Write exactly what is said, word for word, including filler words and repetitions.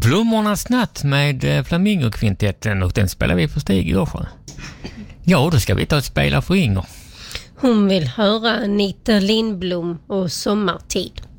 Blommornas natt med Flamingokvintetten, och den spelar vi på Stig i Årsjö. Ja, då ska vi ta ett spela för Inger. Hon vill höra Anita Lindblom och Sommartid.